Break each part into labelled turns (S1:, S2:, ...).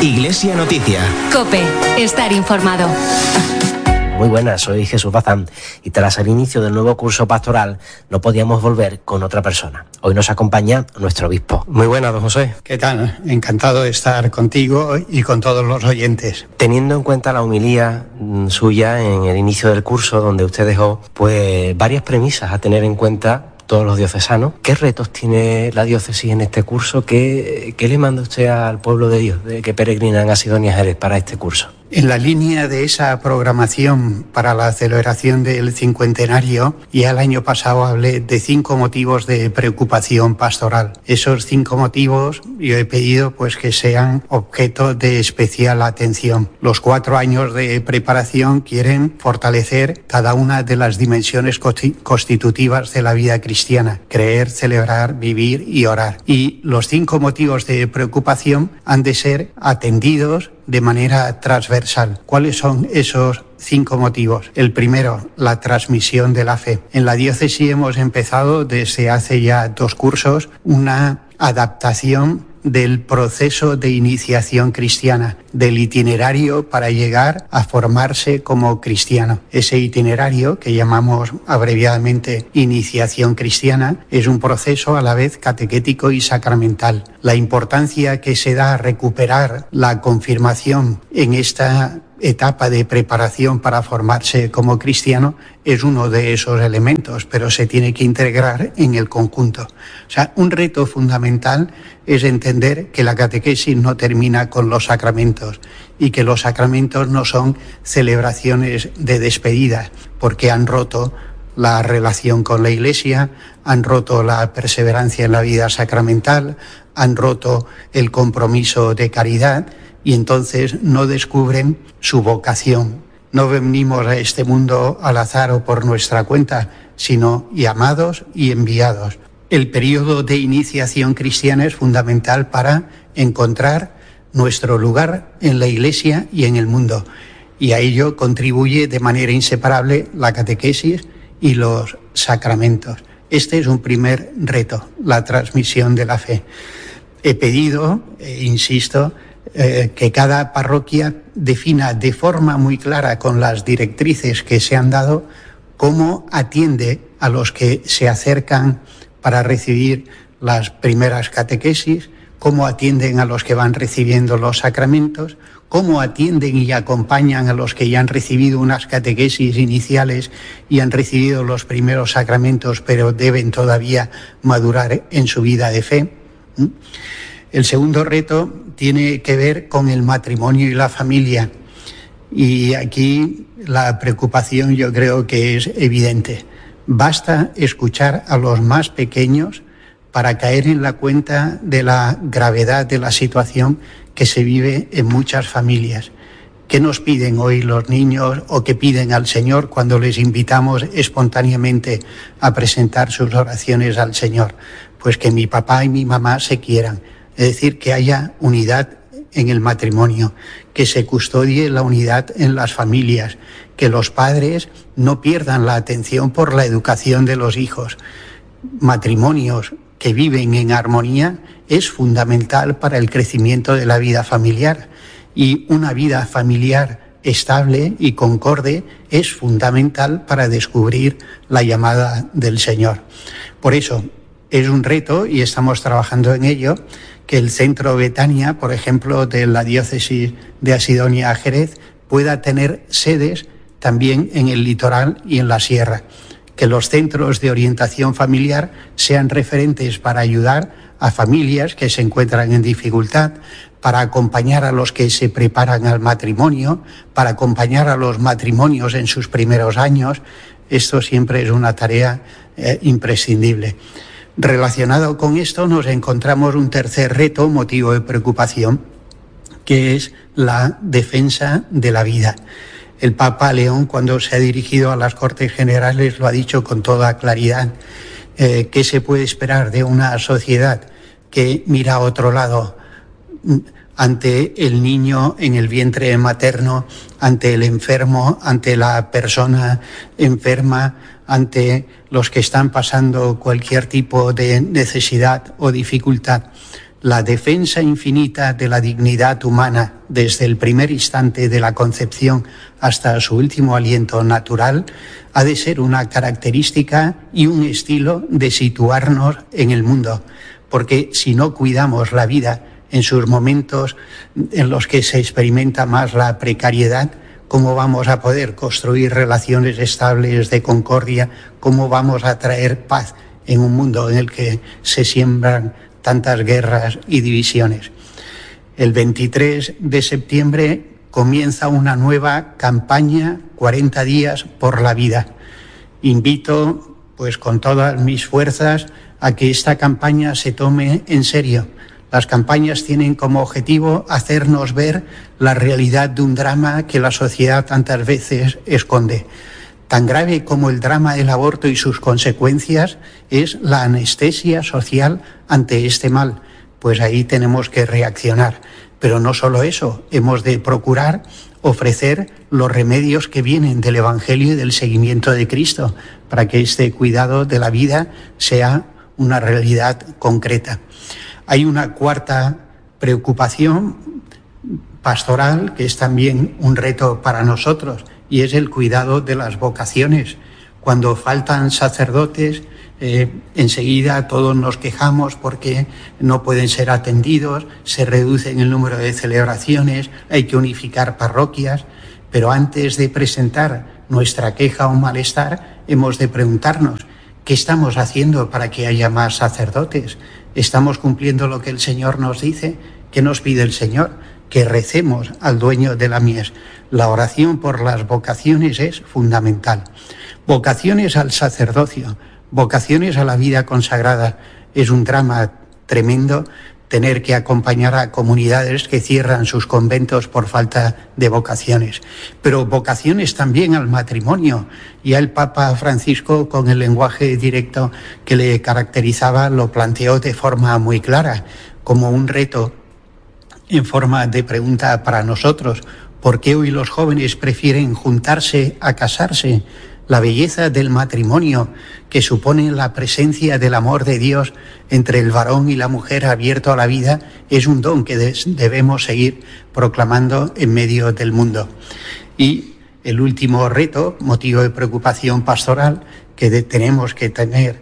S1: Iglesia Noticia.
S2: COPE. Estar informado.
S3: Muy buenas, soy Jesús Bazán y tras el inicio del nuevo curso pastoral no podíamos volver con otra persona. Hoy nos acompaña nuestro obispo. Muy buenas, don José.
S4: ¿Qué tal? Encantado de estar contigo y con todos los oyentes.
S3: Teniendo en cuenta la homilía suya en el inicio del curso donde usted dejó pues varias premisas a tener en cuenta todos los diocesanos, ¿qué retos tiene la diócesis en este curso? ¿Qué le manda usted al pueblo de Dios de que peregrinan a Sidonia Jerez para este curso?
S4: En la línea de esa programación para la celebración del cincuentenario, ya el año pasado hablé de 5 motivos de preocupación pastoral. Esos 5 motivos yo he pedido pues que sean objeto de especial atención. Los 4 años de preparación quieren fortalecer cada una de las dimensiones constitutivas de la vida cristiana: creer, celebrar, vivir y orar. Y los 5 motivos de preocupación han de ser atendidos de manera transversal. ¿Cuáles son esos 5 motivos? El primero, la transmisión de la fe. En la diócesis hemos empezado desde hace ya 2 cursos una adaptación del proceso de iniciación cristiana, del itinerario para llegar a formarse como cristiano. Ese itinerario, que llamamos abreviadamente iniciación cristiana, es un proceso a la vez catequético y sacramental. La importancia que se da a recuperar la confirmación en esta etapa de preparación para formarse como cristiano es uno de esos elementos, pero se tiene que integrar en el conjunto. O sea, un reto fundamental es entender que la catequesis no termina con los sacramentos y que los sacramentos no son celebraciones de despedida, porque han roto la relación con la Iglesia, han roto la perseverancia en la vida sacramental, han roto el compromiso de caridad, y entonces no descubren su vocación. No venimos a este mundo al azar o por nuestra cuenta, sino llamados y enviados. El periodo de iniciación cristiana es fundamental para encontrar nuestro lugar en la Iglesia y en el mundo, y a ello contribuye de manera inseparable la catequesis y los sacramentos. Este es un primer reto, la transmisión de la fe. He pedido, insisto, que cada parroquia defina de forma muy clara con las directrices que se han dado cómo atiende a los que se acercan para recibir las primeras catequesis, cómo atienden a los que van recibiendo los sacramentos, cómo atienden y acompañan a los que ya han recibido unas catequesis iniciales y han recibido los primeros sacramentos, pero deben todavía madurar en su vida de fe. El segundo reto tiene que ver con el matrimonio y la familia. Y aquí la preocupación yo creo que es evidente. Basta escuchar a los más pequeños para caer en la cuenta de la gravedad de la situación que se vive en muchas familias. ¿Qué nos piden hoy los niños o qué piden al Señor cuando les invitamos espontáneamente a presentar sus oraciones al Señor? Pues que mi papá y mi mamá se quieran. Es decir, que haya unidad en el matrimonio, que se custodie la unidad en las familias, que los padres no pierdan la atención por la educación de los hijos. Matrimonios que viven en armonía es fundamental para el crecimiento de la vida familiar, y una vida familiar estable y concorde es fundamental para descubrir la llamada del Señor. Por eso es un reto, y estamos trabajando en ello, que el centro Betania, por ejemplo, de la diócesis de Sidonia Jerez, pueda tener sedes también en el litoral y en la sierra. Que los centros de orientación familiar sean referentes para ayudar a familias que se encuentran en dificultad, para acompañar a los que se preparan al matrimonio, para acompañar a los matrimonios en sus primeros años. Esto siempre es una tarea imprescindible. Relacionado con esto nos encontramos un tercer reto, motivo de preocupación, que es la defensa de la vida. El Papa León, cuando se ha dirigido a las Cortes Generales, lo ha dicho con toda claridad. ¿Qué se puede esperar de una sociedad que mira a otro lado ante el niño en el vientre materno, ante el enfermo, ante la persona enferma, ante los que están pasando cualquier tipo de necesidad o dificultad? la defensa infinita de la dignidad humana desde el primer instante de la concepción hasta su último aliento natural ha de ser una característica y un estilo de situarnos en el mundo, porque si no cuidamos la vida en sus momentos en los que se experimenta más la precariedad, ¿cómo vamos a poder construir relaciones estables de concordia? ¿Cómo vamos a traer paz en un mundo en el que se siembran tantas guerras y divisiones? El 23 de septiembre comienza una nueva campaña, 40 días por la vida. Invito, pues con todas mis fuerzas, a que esta campaña se tome en serio. Las campañas tienen como objetivo hacernos ver la realidad de un drama que la sociedad tantas veces esconde. Tan grave como el drama del aborto y sus consecuencias es la anestesia social ante este mal, pues ahí tenemos que reaccionar. Pero no solo eso, hemos de procurar ofrecer los remedios que vienen del Evangelio y del seguimiento de Cristo, para que este cuidado de la vida sea una realidad concreta. Hay una cuarta preocupación pastoral que es también un reto para nosotros, y es el cuidado de las vocaciones. Cuando faltan sacerdotes, enseguida todos nos quejamos porque no pueden ser atendidos, se reduce el número de celebraciones, hay que unificar parroquias, pero antes de presentar nuestra queja o malestar, hemos de preguntarnos, ¿qué estamos haciendo para que haya más sacerdotes? ¿Estamos cumpliendo lo que el Señor nos dice? ¿Qué nos pide el Señor? Que recemos al dueño de la mies. La oración por las vocaciones es fundamental. Vocaciones al sacerdocio, vocaciones a la vida consagrada. Es un drama tremendo tener que acompañar a comunidades que cierran sus conventos por falta de vocaciones. Pero vocaciones también al matrimonio. Ya el Papa Francisco, con el lenguaje directo que le caracterizaba, lo planteó de forma muy clara, como un reto en forma de pregunta para nosotros. ¿Por qué hoy los jóvenes prefieren juntarse a casarse? La belleza del matrimonio, que supone la presencia del amor de Dios entre el varón y la mujer abierto a la vida, es un don que debemos seguir proclamando en medio del mundo. Y el último reto, motivo de preocupación pastoral, que tenemos que tener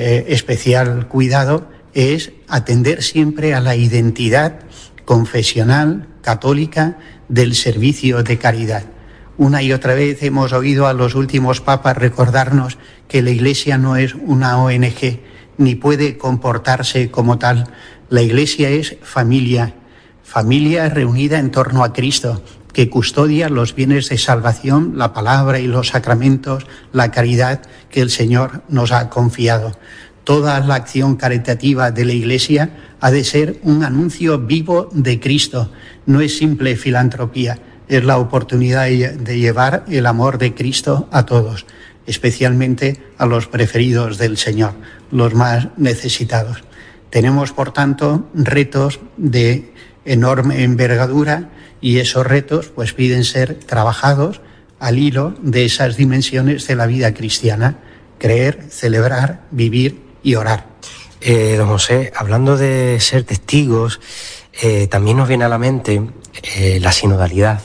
S4: especial cuidado, es atender siempre a la identidad confesional, católica, del servicio de caridad. Una y otra vez hemos oído a los últimos papas recordarnos que la Iglesia no es una ONG, ni puede comportarse como tal. La Iglesia es familia, familia reunida en torno a Cristo, que custodia los bienes de salvación, la palabra y los sacramentos, la caridad que el Señor nos ha confiado. Toda la acción caritativa de la Iglesia ha de ser un anuncio vivo de Cristo, no es simple filantropía, es la oportunidad de llevar el amor de Cristo a todos, especialmente a los preferidos del Señor, los más necesitados. Tenemos, por tanto, retos de enorme envergadura y esos retos pues piden ser trabajados al hilo de esas dimensiones de la vida cristiana: creer, celebrar, vivir y orar.
S3: Don José, hablando de ser testigos, también nos viene a la mente la sinodalidad,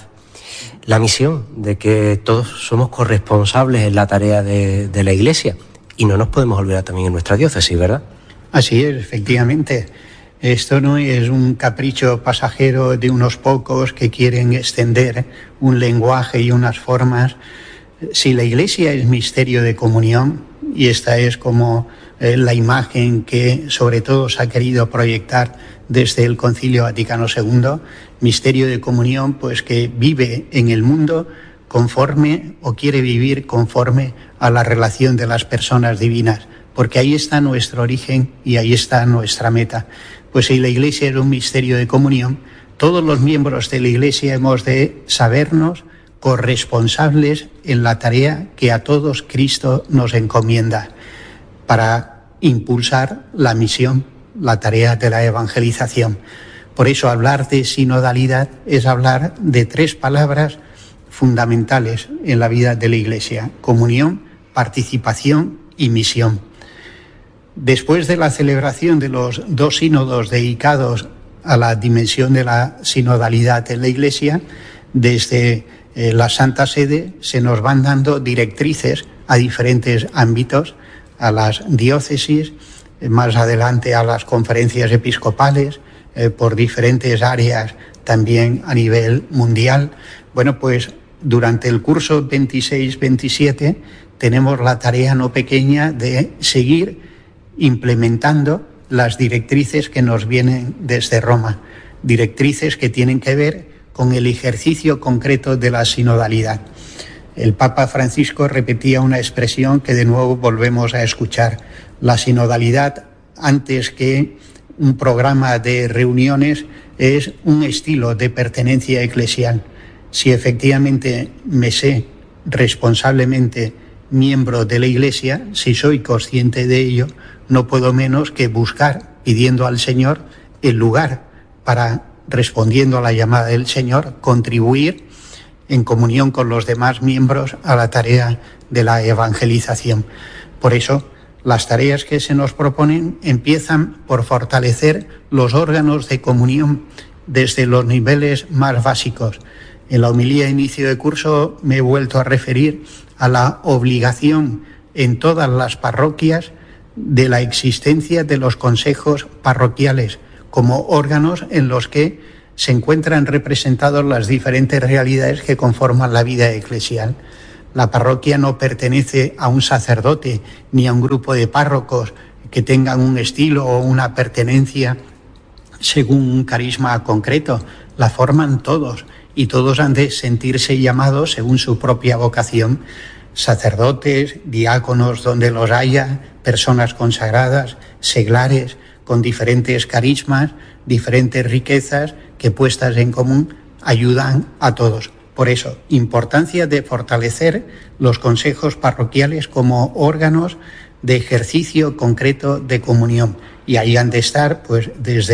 S3: la misión de que todos somos corresponsables en la tarea de la Iglesia, y no nos podemos olvidar también en nuestra diócesis, ¿verdad?
S4: Así es, efectivamente. Esto no es un capricho pasajero de unos pocos que quieren extender un lenguaje y unas formas. Si la Iglesia es misterio de comunión, y esta es como la imagen que sobre todo se ha querido proyectar desde el Concilio Vaticano II, misterio de comunión, pues que vive en el mundo conforme o quiere vivir conforme a la relación de las personas divinas, porque ahí está nuestro origen y ahí está nuestra meta. Pues si la Iglesia es un misterio de comunión, todos los miembros de la Iglesia hemos de sabernos corresponsables en la tarea que a todos Cristo nos encomienda para impulsar la misión, la tarea de la evangelización. Por eso hablar de sinodalidad es hablar de tres palabras fundamentales en la vida de la Iglesia: comunión, participación y misión. Después de la celebración de los dos sínodos dedicados a la dimensión de la sinodalidad en la Iglesia, desde la Santa Sede se nos van dando directrices a diferentes ámbitos, a las diócesis, más adelante a las conferencias episcopales, por diferentes áreas también a nivel mundial. Bueno, pues durante el curso 26-27 tenemos la tarea no pequeña de seguir implementando las directrices que nos vienen desde Roma, directrices que tienen que ver con el ejercicio concreto de la sinodalidad. El Papa Francisco repetía una expresión que de nuevo volvemos a escuchar: la sinodalidad, antes que un programa de reuniones, es un estilo de pertenencia eclesial. Si efectivamente me sé responsablemente miembro de la Iglesia, si soy consciente de ello, no puedo menos que buscar, pidiendo al Señor el lugar para, respondiendo a la llamada del Señor, contribuir en comunión con los demás miembros a la tarea de la evangelización. Por eso, las tareas que se nos proponen empiezan por fortalecer los órganos de comunión desde los niveles más básicos. En la homilía de inicio de curso me he vuelto a referir a la obligación en todas las parroquias de la existencia de los consejos parroquiales como órganos en los que se encuentran representadas las diferentes realidades que conforman la vida eclesial. La parroquia no pertenece a un sacerdote ni a un grupo de párrocos que tengan un estilo o una pertenencia según un carisma concreto. La forman todos y todos han de sentirse llamados según su propia vocación. Sacerdotes, diáconos donde los haya, personas consagradas, seglares con diferentes carismas, diferentes riquezas que puestas en común ayudan a todos. Por eso, importancia de fortalecer los consejos parroquiales como órganos de ejercicio concreto de comunión. Y ahí han de estar, pues,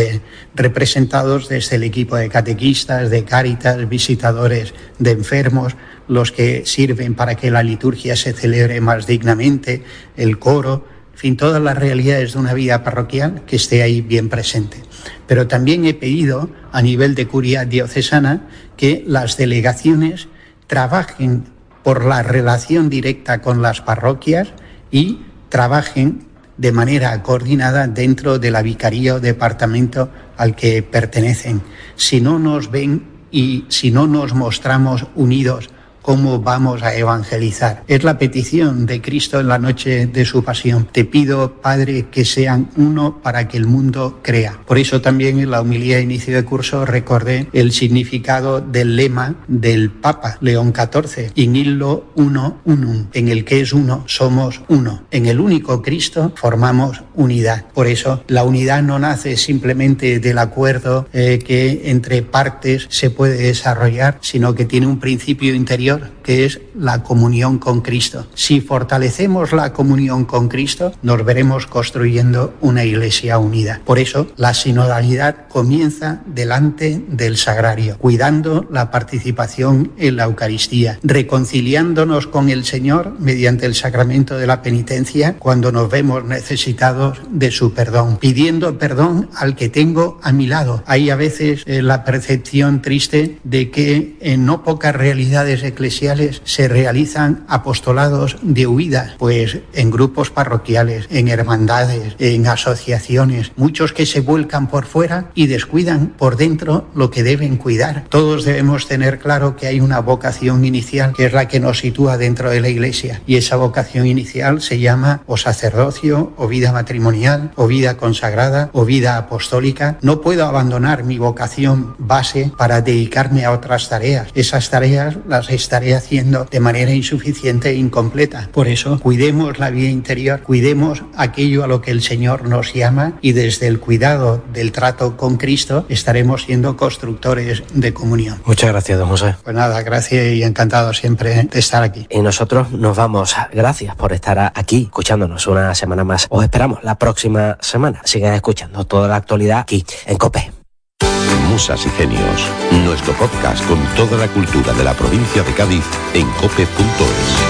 S4: representados desde el equipo de catequistas, de Cáritas, visitadores de enfermos, los que sirven para que la liturgia se celebre más dignamente, el coro, en fin, todas las realidades de una vida parroquial que esté ahí bien presente. Pero también he pedido, a nivel de curia diocesana, que las delegaciones trabajen por la relación directa con las parroquias y trabajen de manera coordinada dentro de la vicaría o departamento al que pertenecen. Si no nos ven y si no nos mostramos unidos, ¿cómo vamos a evangelizar? Es la petición de Cristo en la noche de su pasión. Te pido, Padre, que sean uno para que el mundo crea. Por eso también en la homilía de inicio de curso recordé el significado del lema del Papa León XIV, in illo uno unum, en el que es uno, somos uno. En el único Cristo formamos unidad. Por eso la unidad no nace simplemente del acuerdo que entre partes se puede desarrollar, sino que tiene un principio interior, que es la comunión con Cristo. Si fortalecemos la comunión con Cristo, nos veremos construyendo una iglesia unida. Por eso, la sinodalidad comienza delante del sagrario, cuidando la participación en la Eucaristía, reconciliándonos con el Señor mediante el sacramento de la penitencia cuando nos vemos necesitados de su perdón, pidiendo perdón al que tengo a mi lado. Hay a veces la percepción triste de que en no pocas realidades eclesiales se realizan apostolados de huida, pues en grupos parroquiales, en hermandades, en asociaciones, muchos que se vuelcan por fuera y descuidan por dentro lo que deben cuidar. Todos debemos tener claro que hay una vocación inicial que es la que nos sitúa dentro de la Iglesia, y esa vocación inicial se llama o sacerdocio, o vida matrimonial, o vida consagrada, o vida apostólica. No puedo abandonar mi vocación base para dedicarme a otras tareas. Esas tareas las estaré haciendo de manera insuficiente e incompleta. Por eso, cuidemos la vida interior, cuidemos aquello a lo que el Señor nos llama, y desde el cuidado del trato con Cristo estaremos siendo constructores de comunión.
S3: Muchas gracias, don José.
S4: Pues nada, gracias y encantado siempre de estar aquí.
S3: Y nosotros nos vamos. Gracias por estar aquí escuchándonos una semana más. Os esperamos la próxima semana. Sigan escuchando toda la actualidad aquí en COPE.
S1: Musas y Genios, nuestro podcast con toda la cultura de la provincia de Cádiz en cope.es.